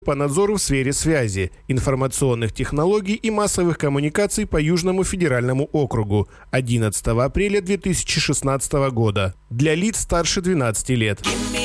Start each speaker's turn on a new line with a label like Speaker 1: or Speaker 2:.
Speaker 1: по надзору в сфере связи, информационных технологий и массовых коммуникаций по Южному федеральному округу 11 апреля 2016 года для лиц старше 12 лет.